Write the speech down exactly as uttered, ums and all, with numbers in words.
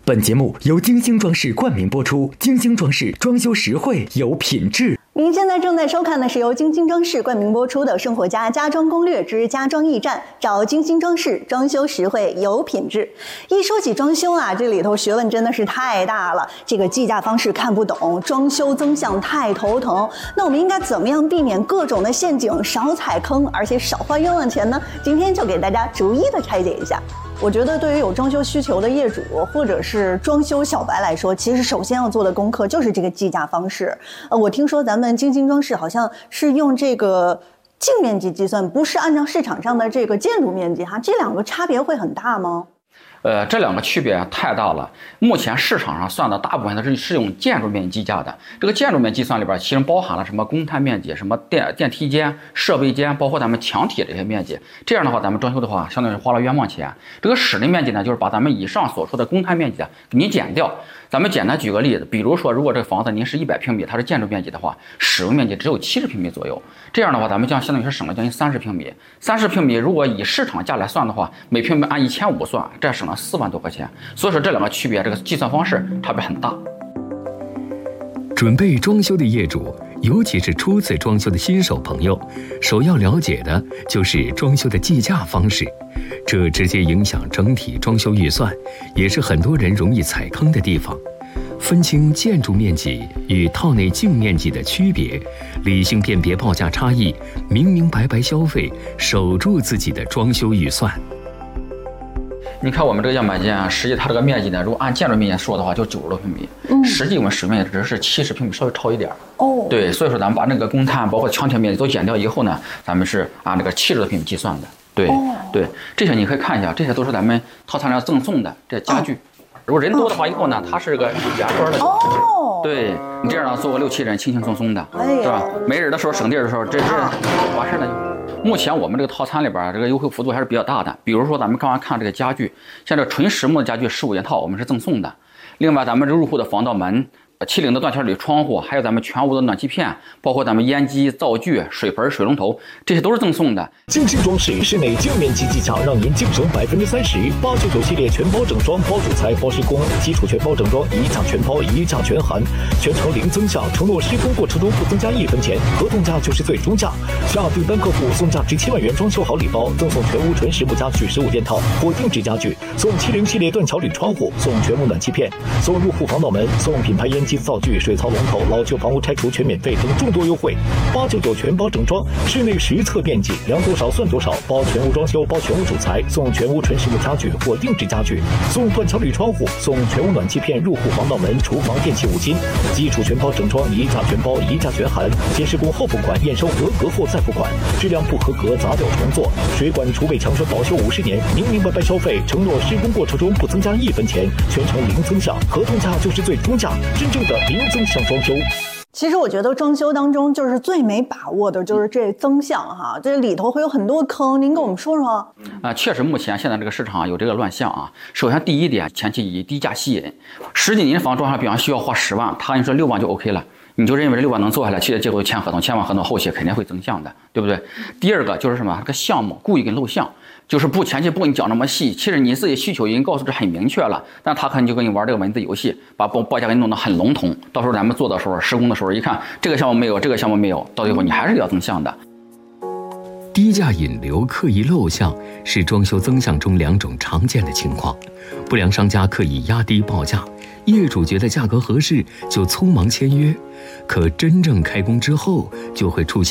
本节目由金星装饰冠名播出，金星装饰装修实惠有品质。 您现在正在收看的是由金星装饰冠名播出的《生活家家装攻略之家装驿站》，找金星装饰，装修实惠有品质。一说起装修啊，这里头学问真的是太大了，这个计价方式看不懂，装修增项太头疼。那我们应该怎么样避免各种的陷阱，少踩坑，而且少花冤枉钱呢？今天就给大家逐一的拆解一下。我觉得对于有装修需求的业主或者是装修小白来说，其实首先要做的功课就是这个计价方式。呃，我听说咱们金星装饰好像是用这个净面积计算，不是按照市场上的这个建筑面积哈，这两个差别会很大吗？ 呃，这两个区别太大了。目前市场上算的大部分都是是用建筑面积计价的。这个建筑面积计算里边，其实包含了什么公摊面积、什么电电梯间、设备间，包括咱们墙体这些面积。这样的话，咱们装修的话，相当于花了冤枉钱。这个室内面积呢，就是把咱们以上所说的公摊面积的给你减掉。咱们简单举个例子，比如说，如果这个房子您是一百平米，它是建筑面积的话，使用面积只有七十平米左右。这样的话，咱们将相当于是省了将近三十平米。三十平米，如果以市场价来算的话，每平米按一千五算，这省了四万多块钱。所以说这两个区别，这个计算方式差别很大。 准备装修的业主，尤其是初次装修的新手朋友，首要了解的就是装修的计价方式，这直接影响整体装修预算，也是很多人容易踩坑的地方。分清建筑面积与套内净面积的区别，理性辨别报价差异，明明白白消费，守住自己的装修预算。 你看我们这个样板间啊，实际它这个面积呢，如果按建筑面积说的话，就九十多平米，嗯，实际我们使用面积只是七十平米，稍微超一点。哦，对，所以说咱们把那个公摊包括墙体面积都减掉以后呢，咱们是按这个七十多平米计算的。对、哦、对，这些你可以看一下，这些都是咱们套餐上赠送的这家具。哦，如果人多的话，以后呢，它是个圆桌的。哦，对你这样呢，坐个六七人，轻轻松松的，哎、是吧？没人的时候省地儿的时候，这是完事了就。目前我们这个套餐里边，这个优惠幅度还是比较大的。比如说，咱们刚刚看这个家具，像这纯实木的家具十五件套，我们是赠送的。另外，咱们入户的防盗门、七零的断桥铝窗户，还有咱们全屋的暖气片，包括咱们烟机、灶具、水盆、水龙头，这些都是赠送的。 金星装饰室内净面积计价，让您净省百分之三十。八九九系列全包整装，包主材、包施工，基础全包整装，一价全包，一价全含，全程零增项，承诺施工过程中不增加一分钱，合同价就是最终价。下订单客户送价值七万元装修好礼包，赠送全屋纯实木家具十五件套或定制家具，送七零系列断桥铝窗户，送全屋暖气片，送入户防盗门，送品牌烟机、灶具、水槽龙头，老旧房屋拆除全免费等众多优惠。八九九全包整装，室内实测面积量多少算多少，包全屋装修，包全屋主材，送全屋纯实木家具或定制家具，送断桥铝窗户，送全屋暖气片、入户防盗门、厨房电器五金，基础全包整装，一价全包，一价全含，先施工后付款，验收合格后再付款，质量不合格砸掉重做，水管厨卫墙栓保修五十年，明明白白消费，承诺施工过程中不增加一分钱，全程零增项，合同价就是最终价，真正的零增项装修。 其实我觉得装修当中就是最没把握的就是这增项哈，这里头会有很多坑，您跟我们说说。啊、 呃，确实目前现在这个市场有这个乱象啊。首先第一点，前期以低价吸引，实际您的房装上比方需要花十万，他跟你说六万就 OK 了。你就认为这六万能做下来，其实结果签合同，签完合同后期肯定会增项的，对不对？第二个就是什么？这个项目故意给露项，就是不前期不给你讲那么细，其实你自己需求已经告诉这很明确了，但他可能就跟你玩这个文字游戏，把报报价给你弄得很笼统，到时候咱们做的时候，施工的时候一看这个项目没有，这个项目没有，到最后你还是要增项的。 低价引流、刻意漏项是装修增项中两种常见的情况。不良商家刻意压低报价，业主觉得价格合适就匆忙签约，可真正开工之后就会出现